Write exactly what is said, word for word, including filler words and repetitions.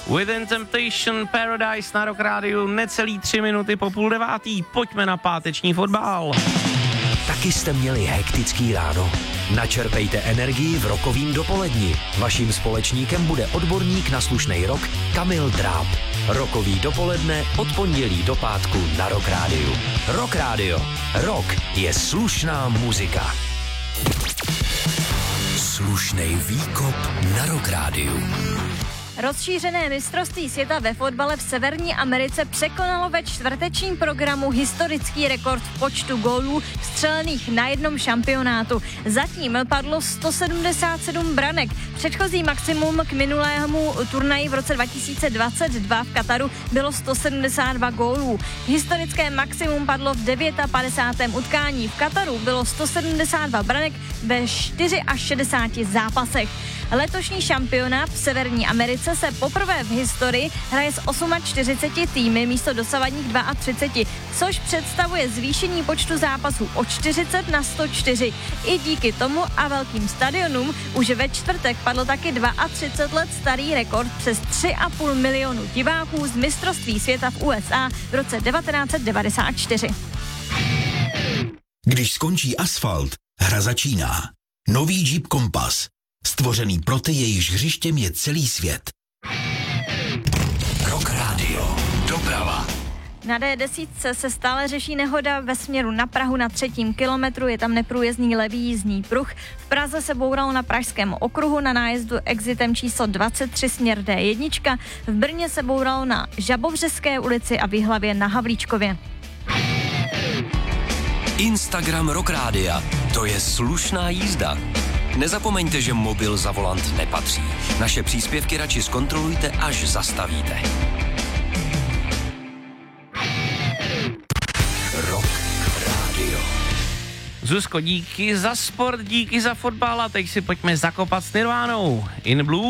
Within Temptation Paradise na Rock Rádiu, necelý tři minuty po půl devátý. Pojďme na páteční fotbal. Taky jste měli hektický ráno? Načerpejte energii v rokovým dopoledni. Vaším společníkem bude odborník na slušnej rock Kamil Dráb. Rokový dopoledne od pondělí do pátku na Rock Rádiu. Rock Rádio. Rock je slušná muzika. Slušnej výkop na Rock Rádiu. Rozšířené mistrovství světa ve fotbale v Severní Americe překonalo ve čtvrtečním programu historický rekord v počtu gólů vstřelených na jednom šampionátu. Zatím padlo sto sedmdesát sedm branek. Předchozí maximum k minulému turnaji v roce dva tisíce dvacet dva v Kataru bylo sto sedmdesát dva gólů. Historické maximum padlo v padesátém devátém utkání. V Kataru bylo sto sedmdesát dva branek ve šedesáti čtyřech zápasech. Letošní šampionát v Severní Americe se poprvé v historii hraje s čtyřiceti osmi týmy místo dosavadních třiceti dvou, což představuje zvýšení počtu zápasů o čtyřicet na sto čtyři. I díky tomu a velkým stadionům už ve čtvrtek padl taky třicet dva let starý rekord přes tři a půl milionu diváků z mistrovství světa v U S A v roce devatenáct set devadesát čtyři. Když skončí asfalt, hra začíná. Nový Jeep Compass. Stvořený pro ty, jejichž hřištěm je celý svět. Rock Radio. Doprava. Na D deset se stále řeší nehoda ve směru na Prahu na třetím kilometru, je tam neprůjezdný levý jízdní pruh. V Praze se bouralo na Pražském okruhu na nájezdu exitem číslo dvacet tři směr D jedna. V Brně se bouralo na Žabovřeské ulici a v Jihlavě na Havlíčkově. Instagram Rock Rádia. To je slušná jízda. Nezapomeňte, že mobil za volant nepatří. Naše příspěvky radši zkontrolujte, až zastavíte. Rock Radio. Zuzko, díky za sport, díky za fotbal a teď si pojďme zakopat s Nirvánou. In Blue.